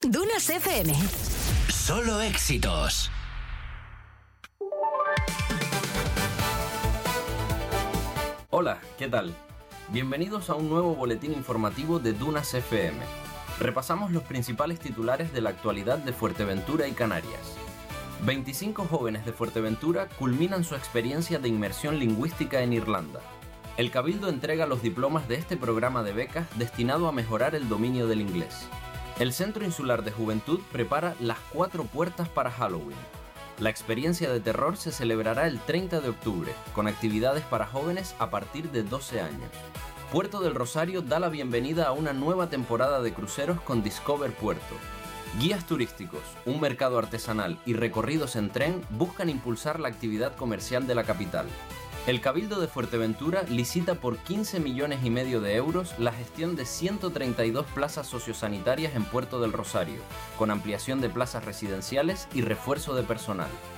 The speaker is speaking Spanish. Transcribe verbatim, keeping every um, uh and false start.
Dunas F M. Solo éxitos. Hola, ¿qué tal? Bienvenidos a un nuevo boletín informativo de Dunas F M. Repasamos los principales titulares de la actualidad de Fuerteventura y Canarias. veinticinco jóvenes de Fuerteventura culminan su experiencia de inmersión lingüística en Irlanda. El Cabildo entrega los diplomas de este programa de becas destinado a mejorar el dominio del inglés. El Centro Insular de Juventud prepara Las Cuatro Puertas para Halloween. La experiencia de terror se celebrará el treinta de octubre, con actividades para jóvenes a partir de doce años. Puerto del Rosario da la bienvenida a una nueva temporada de cruceros con Discover Puerto. Guías turísticos, un mercado artesanal y recorridos en tren buscan impulsar la actividad comercial de la capital. El Cabildo de Fuerteventura licita por quince millones y medio de euros la gestión de ciento treinta y dos plazas sociosanitarias en Puerto del Rosario, con ampliación de plazas residenciales y refuerzo de personal.